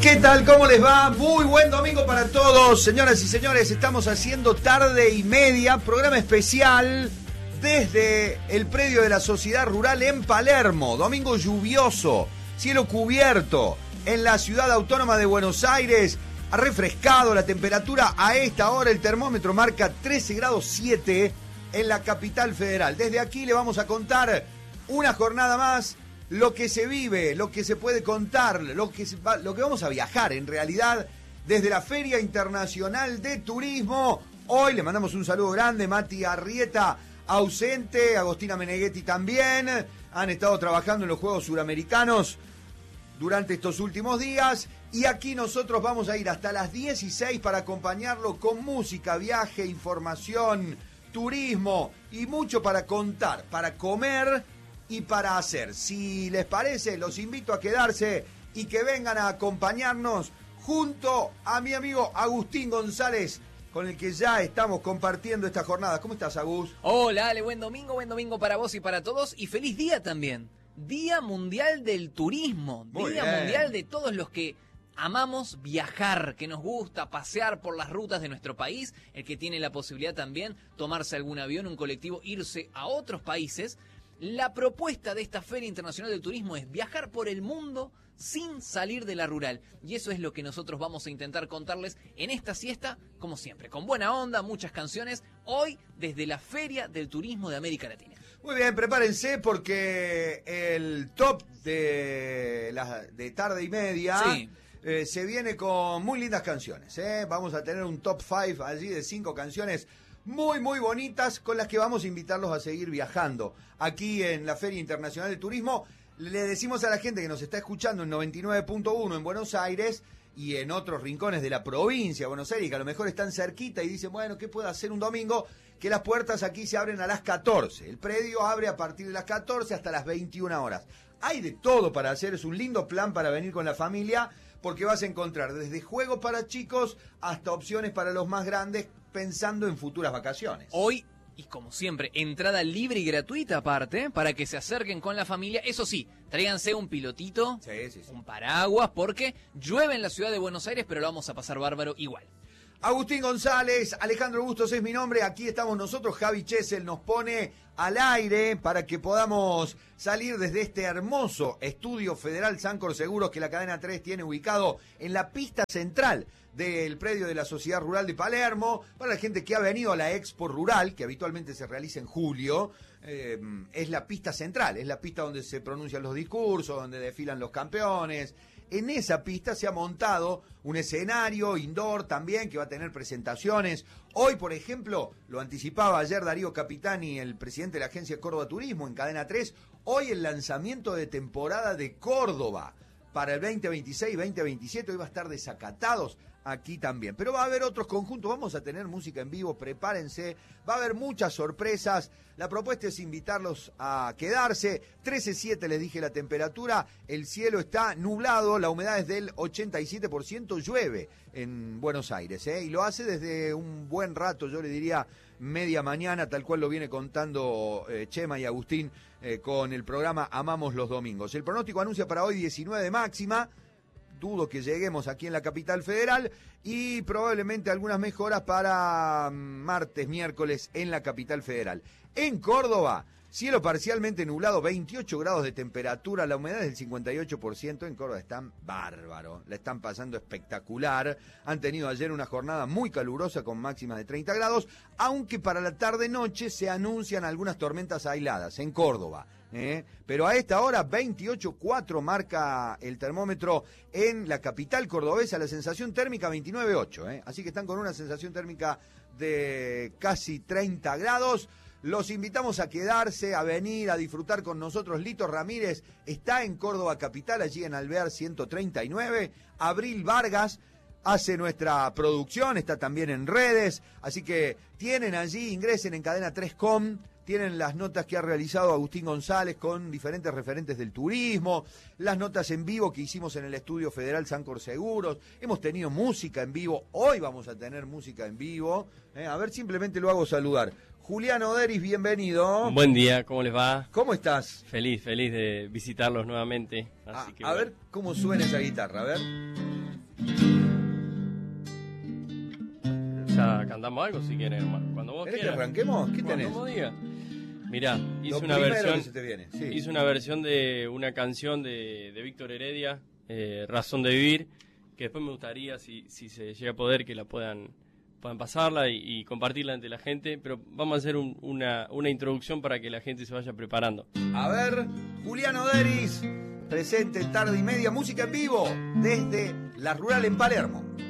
¿Qué tal? ¿Cómo les va? Muy buen domingo para todos, señoras y señores. Estamos haciendo tarde y media, programa especial desde el predio de la Sociedad Rural en Palermo. Domingo lluvioso, cielo cubierto en la ciudad autónoma de Buenos Aires. Ha refrescado la temperatura a esta hora. El termómetro marca 13 grados 7 en la capital federal. Desde aquí le vamos a contar una jornada más. Lo que se vive, lo que se puede contar, lo que vamos a viajar en realidad desde la Feria Internacional de Turismo. Hoy le mandamos un saludo grande, Mati Arrieta ausente, Agostina Meneghetti también. Han estado trabajando en los Juegos Suramericanos durante estos últimos días. Y aquí nosotros vamos a ir hasta las 16 para acompañarlo con música, viaje, información, turismo y mucho para contar, para comer y para hacer. Si les parece, los invito a quedarse y que vengan a acompañarnos junto a mi amigo Agustín González, con el que ya estamos compartiendo esta jornada. ¿Cómo estás, Agus? Hola, Ale, buen domingo para vos y para todos. Y feliz día también. Día Mundial del Turismo. Muy Día bien. Mundial de todos los que amamos viajar, que nos gusta pasear por las rutas de nuestro país, el que tiene la posibilidad también tomarse algún avión, un colectivo, irse a otros países. La propuesta de esta Feria Internacional del Turismo es viajar por el mundo sin salir de la rural. Y eso es lo que nosotros vamos a intentar contarles en esta siesta, como siempre, con buena onda, muchas canciones, hoy desde la Feria del Turismo de América Latina. Muy bien, prepárense porque el top de tarde y media Sí. Se viene con muy lindas canciones. Vamos a tener un top 5 allí de 5 canciones muy, muy bonitas con las que vamos a invitarlos a seguir viajando. Aquí en la Feria Internacional de Turismo le decimos a la gente que nos está escuchando en 99.1 en Buenos Aires y en otros rincones de la provincia de Buenos Aires, que a lo mejor están cerquita y dicen, bueno, ¿qué puedo hacer un domingo? Que las puertas aquí se abren a las 14. El predio abre a partir de las 14 hasta las 21 horas. Hay de todo para hacer, es un lindo plan para venir con la familia, porque vas a encontrar desde juegos para chicos hasta opciones para los más grandes, pensando en futuras vacaciones. Hoy, y como siempre, entrada libre y gratuita aparte, para que se acerquen con la familia. Eso sí, tráiganse un pilotito, Sí. un paraguas, porque llueve en la ciudad de Buenos Aires, pero lo vamos a pasar bárbaro igual. Agustín González, Alejandro Bustos es mi nombre, aquí estamos nosotros, Javi Chesel nos pone al aire para que podamos salir desde este hermoso estudio Federal Sancor Seguros que la cadena 3 tiene ubicado en la pista central del predio de la Sociedad Rural de Palermo. Para la gente que ha venido a la Expo Rural, que habitualmente se realiza en julio, es la pista central, es la pista donde se pronuncian los discursos, donde desfilan los campeones. En esa pista se ha montado un escenario indoor también que va a tener presentaciones. Hoy, por ejemplo, lo anticipaba ayer Darío Capitani, el presidente de la agencia Córdoba Turismo en Cadena 3, hoy el lanzamiento de temporada de Córdoba para el 2026-2027. Hoy va a estar Desacatados aquí también. Pero va a haber otros conjuntos, vamos a tener música en vivo, prepárense, va a haber muchas sorpresas. La propuesta es invitarlos a quedarse. 13.7 les dije la temperatura, el cielo está nublado, la humedad es del 87%, llueve en Buenos Aires, y lo hace desde un buen rato, yo le diría media mañana, tal cual lo viene contando Chema y Agustín con el programa Amamos los Domingos. El pronóstico anuncia para hoy 19 de máxima. Dudo que lleguemos aquí en la capital federal y probablemente algunas mejoras para martes, miércoles en la capital federal. En Córdoba, cielo parcialmente nublado, 28 grados de temperatura, la humedad es del 58%. En Córdoba están bárbaro, la están pasando espectacular. Han tenido ayer una jornada muy calurosa con máximas de 30 grados, aunque para la tarde-noche se anuncian algunas tormentas aisladas en Córdoba. Pero a esta hora 28.4 marca el termómetro en la capital cordobesa, la sensación térmica 29.8, así que están con una sensación térmica de casi 30 grados. Los invitamos a quedarse, a venir, a disfrutar con nosotros. Lito Ramírez está en Córdoba capital, allí en Alvear 139. Abril Vargas hace nuestra producción, está también en redes, así que tienen allí, ingresen en cadena3.com. Tienen las notas que ha realizado Agustín González con diferentes referentes del turismo, las notas en vivo que hicimos en el estudio Federal Sancor Seguros. Hemos tenido música en vivo, hoy vamos a tener música en vivo. A ver, simplemente lo hago saludar. Julián Oderis, bienvenido. Buen día, ¿cómo les va? ¿Cómo estás? Feliz de visitarlos nuevamente. Así que a ver cómo suena esa guitarra, a ver. ya cantamos algo si quieren, hermano. Cuando vos ¿Querés que quieras. arranquemos? ¿Qué tenés? Cuando vos digas. Mirá, Lo primero que se te viene, sí. hice una versión de una canción de Víctor Heredia, Razón de Vivir, que después me gustaría, si se llega a poder, que la puedan pasarla y compartirla ante la gente, pero vamos a hacer una introducción para que la gente se vaya preparando. A ver, Juliano Deris, presente en Tarde y Media, música en vivo desde La Rural en Palermo.